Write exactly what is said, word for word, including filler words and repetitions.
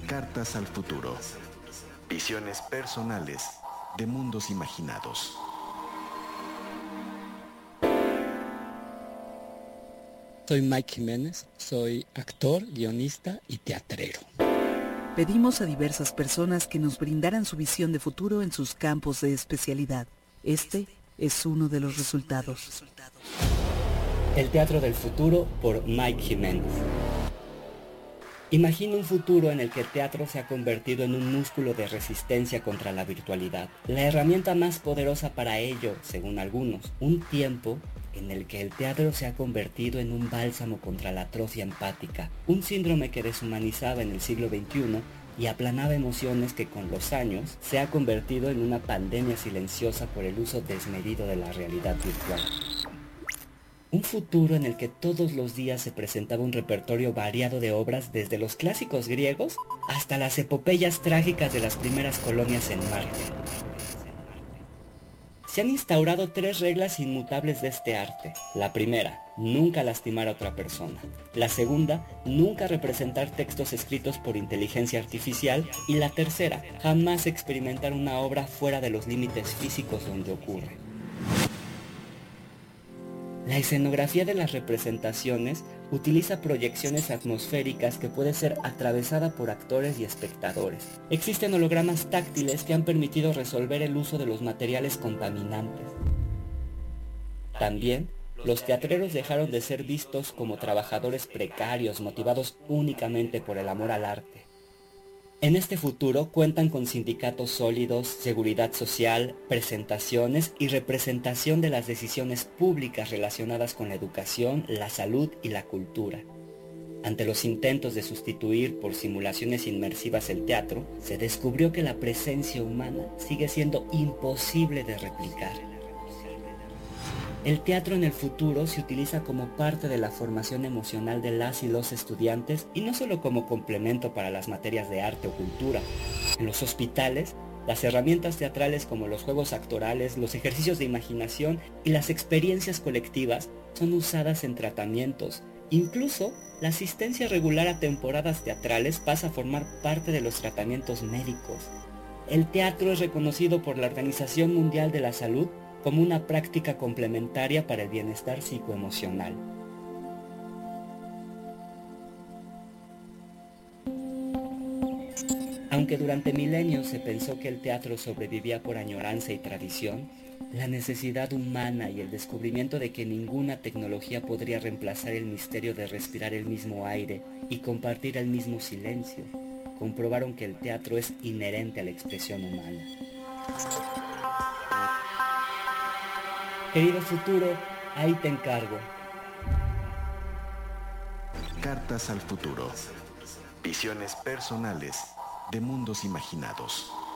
Cartas al futuro. Visiones personales de mundos imaginados. Soy Mike Jiménez, soy actor, guionista y teatrero. Pedimos a diversas personas que nos brindaran su visión de futuro en sus campos de especialidad. Este es uno de los resultados. El Teatro del Futuro por Mike Jiménez. Imagina un futuro en el que el teatro se ha convertido en un músculo de resistencia contra la virtualidad, la herramienta más poderosa para ello, según algunos. Un tiempo en el que el teatro se ha convertido en un bálsamo contra la atrofia empática, un síndrome que deshumanizaba en el siglo veintiuno y aplanaba emociones que con los años se ha convertido en una pandemia silenciosa por el uso desmedido de la realidad virtual. Un futuro en el que todos los días se presentaba un repertorio variado de obras desde los clásicos griegos hasta las epopeyas trágicas de las primeras colonias en Marte. Se han instaurado tres reglas inmutables de este arte. La primera, nunca lastimar a otra persona. La segunda, nunca representar textos escritos por inteligencia artificial. Y la tercera, jamás experimentar una obra fuera de los límites físicos donde ocurre. La escenografía de las representaciones utiliza proyecciones atmosféricas que puede ser atravesada por actores y espectadores. Existen hologramas táctiles que han permitido resolver el uso de los materiales contaminantes. También, los teatreros dejaron de ser vistos como trabajadores precarios motivados únicamente por el amor al arte. En este futuro cuentan con sindicatos sólidos, seguridad social, presentaciones y representación de las decisiones públicas relacionadas con la educación, la salud y la cultura. Ante los intentos de sustituir por simulaciones inmersivas el teatro, se descubrió que la presencia humana sigue siendo imposible de replicar. El teatro en el futuro se utiliza como parte de la formación emocional de las y los estudiantes y no solo como complemento para las materias de arte o cultura. En los hospitales, las herramientas teatrales como los juegos actorales, los ejercicios de imaginación y las experiencias colectivas son usadas en tratamientos. Incluso, la asistencia regular a temporadas teatrales pasa a formar parte de los tratamientos médicos. El teatro es reconocido por la Organización Mundial de la Salud como una práctica complementaria para el bienestar psicoemocional. Aunque durante milenios se pensó que el teatro sobrevivía por añoranza y tradición, la necesidad humana y el descubrimiento de que ninguna tecnología podría reemplazar el misterio de respirar el mismo aire y compartir el mismo silencio, comprobaron que el teatro es inherente a la expresión humana. Querido futuro, ahí te encargo. Cartas al futuro. Visiones personales de mundos imaginados.